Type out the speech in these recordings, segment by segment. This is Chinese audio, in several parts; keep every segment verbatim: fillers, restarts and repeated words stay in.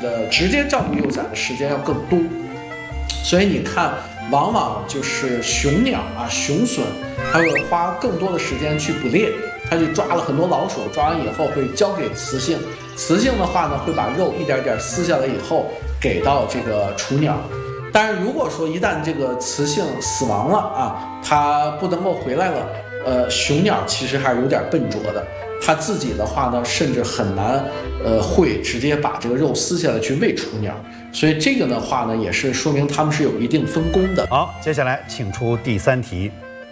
的直接照顾幼崽的时间要更多。所以你看，往往就是雄鸟啊、雄隼，它会花更多的时间去捕猎，它就抓了很多老鼠，抓完以后会交给雌性，雌性的话呢，会把肉一点点撕下来以后给到这个雏鸟。但是如果说一旦这个雌性死亡了啊，它不能够回来了，呃，雄鸟其实还是有点笨拙的，它自己的话呢，甚至很难，呃，会直接把这个肉撕下来去喂雏鸟。所以这个的话呢，也是说明它们是有一定分工的。 好，接下来请出第三题。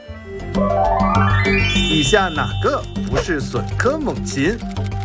以下哪个不是隼科猛禽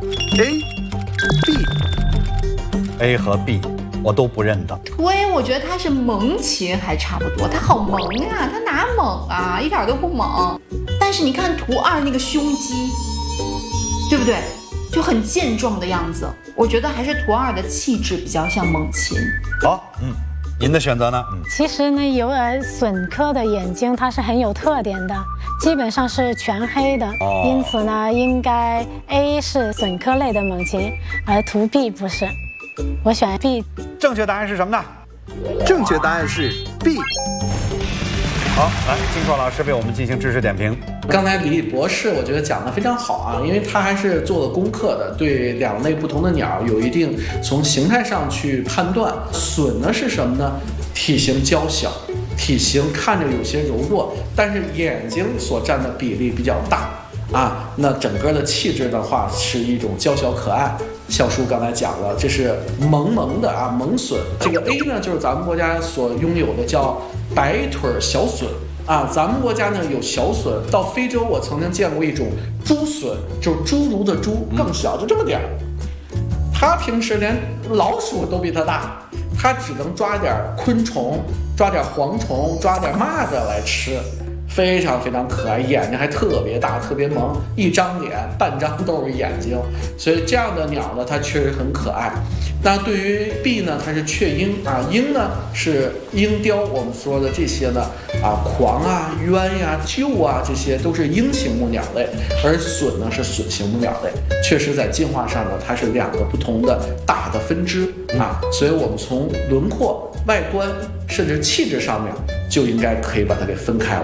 ？A、B。A 和 B 我都不认得。 图 A 我觉得它是猛禽还差不多，它好萌呀，它哪猛啊，一点都不猛。但是你看图二那个胸肌，对不对？就很健壮的样子。我觉得还是图二的气质比较像猛禽。 好，嗯，您的选择呢？嗯， 其实呢，有耳隼科的眼睛它是很有特点的，基本上是全黑的，哦、因此呢，应该 A 是隼科类的猛禽，而图 B 不是。我选 B。 正确答案是什么呢？ 正确答案是 B。 好，来，金硕老师为我们进行知识点评。 刚才李博士我觉得讲得非常好啊，因为他还是做了功课的，对两类不同的鸟有一定从形态上去判断。隼呢是什么呢？体型娇小，体型看着有些柔弱，但是眼睛所占的比例比较大啊。那整个的气质的话是一种娇小可爱。笑叔刚才讲了，这是萌萌的啊，萌隼。这个 A 呢，就是咱们国家所拥有的叫白腿小隼啊。咱们国家呢有小隼，到非洲我曾经见过一种猪隼，就是侏儒的猪，更小，就这么点儿。它平时连老鼠都比它大，它只能抓点昆虫，抓点蝗虫，抓点蚂蚱来吃。非常非常可爱，眼睛还特别大，特别萌，一张脸半张都是眼睛，所以这样的鸟呢，它确实很可爱。那对于 B 呢，它是雀鹰啊，鹰呢是鹰雕，我们说的这些呢啊，狂啊、鸢呀、鹫啊，这些都是鹰形目鸟类，而隼呢是隼形目鸟类。确实在进化上呢，它是两个不同的大的分支啊，所以我们从轮廓、外观甚至气质上面就应该可以把它给分开了。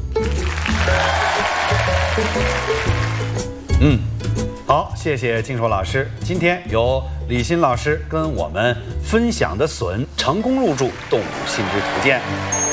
嗯，好，谢谢金硕老师。今天由李欣老师跟我们分享的隼成功入驻《动物心之图鉴》。